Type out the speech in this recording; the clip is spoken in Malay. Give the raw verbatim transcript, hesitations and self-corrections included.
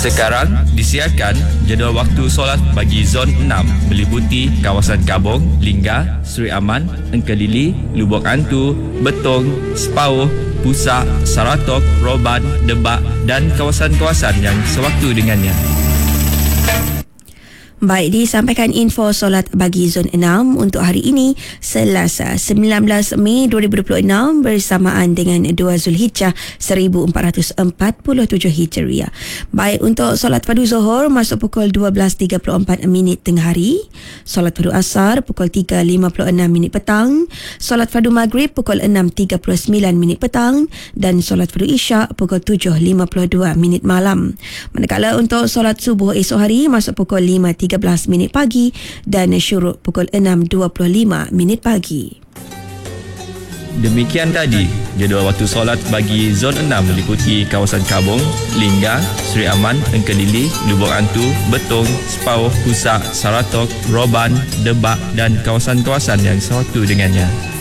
Sekarang disiarkan jadual waktu solat bagi Zon enam meliputi kawasan Kabong, Lingga, Seri Aman, Engkelili, Lubuk Antu, Betong, Sepauh, Pusak, Saratok, Roban, Debak dan kawasan-kawasan yang sewaktu dengannya. Baik, disampaikan info solat bagi Zon enam untuk hari ini, Selasa sembilan belas Mei dua ribu dua puluh enam bersamaan dengan dua Zulhijjah seribu empat ratus empat puluh tujuh Hijriah. Baik, untuk solat fardu Zuhur masuk pukul dua belas tiga puluh empat minit tengah hari, solat fardu Asar pukul tiga lima puluh enam minit petang, solat fardu Maghrib pukul enam tiga puluh sembilan minit petang dan solat fardu Isyak pukul tujuh lima puluh dua minit malam. Manakala untuk solat subuh esok hari masuk pukul lima tiga belas minit pagi dan syuruk pukul enam dua puluh lima minit pagi. Demikian tadi jadual waktu solat bagi Zon enam meliputi kawasan Kabong, Lingga, Seri Aman, Engkelili, Lubuk Antu, Betong, Sepauh, Pusak, Saratok, Roban, Debak dan kawasan-kawasan yang sewaktu dengannya.